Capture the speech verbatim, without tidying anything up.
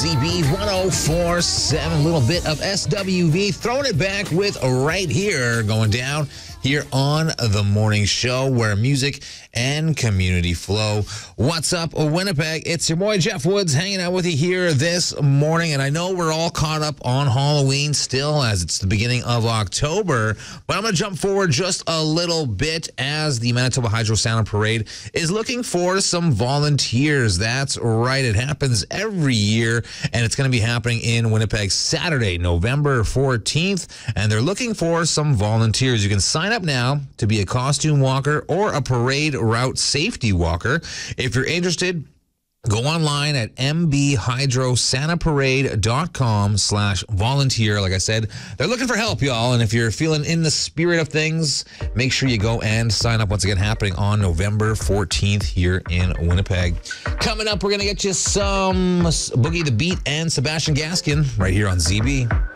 Z B one oh four point seven. A little bit of S W V. Throwing it back with Right Here going down here on the morning show where music and community flow. What's up, Winnipeg? It's your boy Jeff Woods hanging out with you here this morning. And I know we're all caught up on Halloween still as it's the beginning of October, but I'm going to jump forward just a little bit as the Manitoba Hydro Santa Parade is looking for some volunteers. That's right. It happens every year, and it's going to be happening in Winnipeg Saturday, November fourteenth, and they're looking for some volunteers. You can sign up now to be a costume walker or a parade route safety walker. If you're interested, go online at m b hydro santa parade dot com slash volunteer. Like I said, they're looking for help, y'all. And if you're feeling in the spirit of things, make sure you go and sign up. Once again, happening on November fourteenth here in Winnipeg. Coming up, we're going to get you some Boogie the Beat and Sebastian Gaskin right here on Z B.